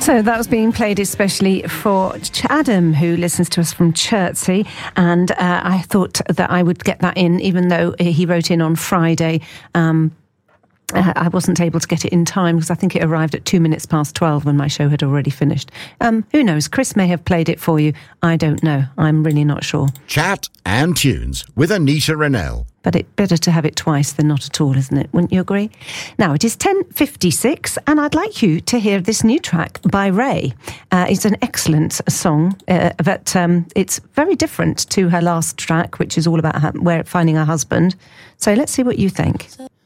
So that was being played especially for Adam, who listens to us from Chertsey, and I thought that I would get that in, even though he wrote in on Friday. I wasn't able to get it in time because I think it arrived at 12:02 when my show had already finished. Who knows? Chris may have played it for you. I don't know. I'm really not sure. Chat and Tunes with Anita Rennell. But it's better to have it twice than not at all, isn't it? Wouldn't you agree? Now, it is 10:56, and I'd like you to hear this new track by Ray. It's an excellent song, but it's very different to her last track, which is all about finding her husband. So let's see what you think.